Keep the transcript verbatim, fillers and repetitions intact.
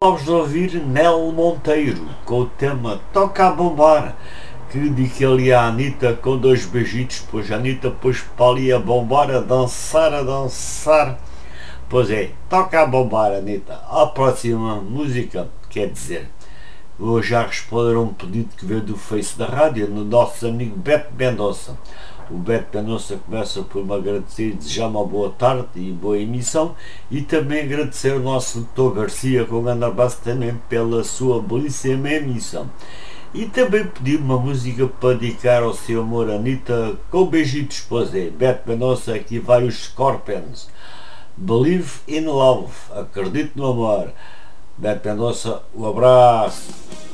Vamos ouvir Nel Monteiro com o tema Toca a Bombar, que dedica ali à Anitta com dois beijitos, pois a Anitta pôs para ali a bombar, a dançar, a dançar. Pois é, toca a bombar, Anitta. A próxima música, quer dizer, vou já responder a um pedido que veio do Face da Rádio, no nosso amigo Beto Mendonça. O Beto Mendonça começa por me agradecer e desejar uma boa tarde e boa emissão, e também agradecer ao nosso doutor Garcia, com um grande abraço também pela sua belíssima emissão. E também pedi uma música para dedicar ao seu amor, Anitta, com beijitos, pois é, Beto Mendonça, aqui vai os Scorpions. Believe in Love, acredito no amor. Beto Mendonça, um abraço.